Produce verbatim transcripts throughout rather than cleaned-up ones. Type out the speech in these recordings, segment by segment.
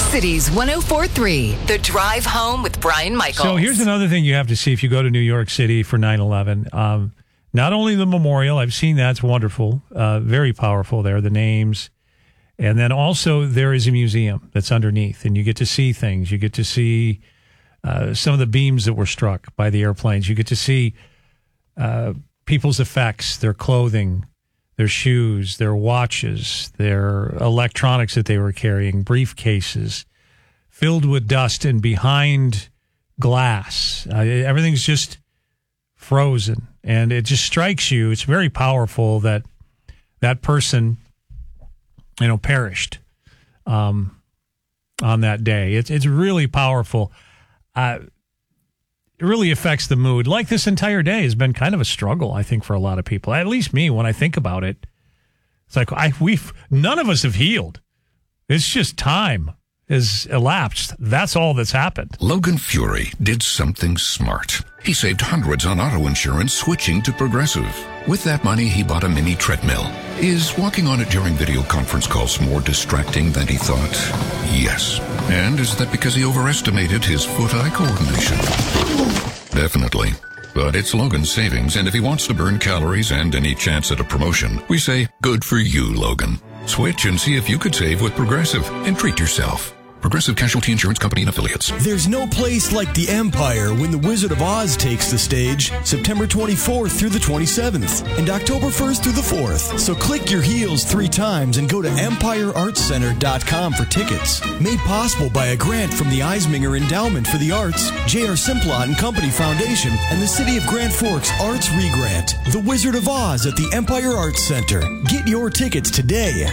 Cities one oh four point three, The Drive Home with Brian Michaels. So here's another thing you have to see if you go to New York City for nine eleven. Um, not only the memorial, I've seen that, it's wonderful, uh, very powerful there, the names. And then also there is a museum that's underneath, and you get to see things. You get to see uh, some of the beams that were struck by the airplanes. You get to see uh, people's effects, their clothing, their shoes, their watches, their electronics that they were carrying, briefcases filled with dust and behind glass. Uh, everything's just frozen, and it just strikes you. It's very powerful that that person, you know, perished um, on that day. It's it's really powerful. Uh, it really affects the mood. Like this entire day has been kind of a struggle, I think, for a lot of people. At least me, when I think about it, it's like I we've none of us have healed. It's just time has elapsed. That's all that's happened. Logan Fury did something smart. He saved hundreds on auto insurance switching to Progressive. With that money, he bought a mini treadmill. Is walking on it during video conference calls more distracting than he thought? Yes. And is that because he overestimated his foot-eye coordination? Definitely. But it's Logan's savings, and if he wants to burn calories and any chance at a promotion, we say, good for you, Logan. Switch and see if you could save with Progressive and treat yourself. Progressive Casualty Insurance Company and Affiliates. There's no place like the Empire when The Wizard of Oz takes the stage September twenty-fourth through the twenty-seventh and October first through the fourth. So click your heels three times and go to empire arts center dot com for tickets. Made possible by a grant from the Eisminger Endowment for the Arts, J R. Simplot and Company Foundation, and the City of Grand Forks Arts Regrant. The Wizard of Oz at the Empire Arts Center. Get your tickets today.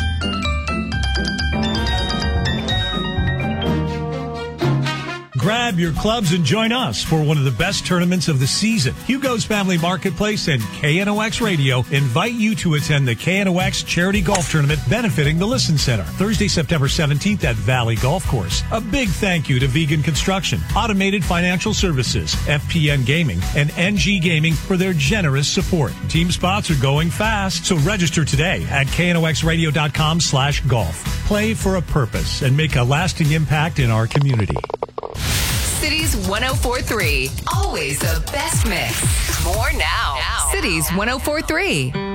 Grab your clubs and join us for one of the best tournaments of the season. Hugo's Family Marketplace and K N O X Radio invite you to attend the K N O X Charity Golf Tournament benefiting the Listen Center, Thursday, September seventeenth at Valley Golf Course. A big thank you to Vegan Construction, Automated Financial Services, F P N Gaming, and N G Gaming for their generous support. Team spots are going fast, so register today at K N O X radio dot com slash golf. Play for a purpose and make a lasting impact in our community. Cities one oh four point three. Always the best mix. More now. now. Cities one oh four point three.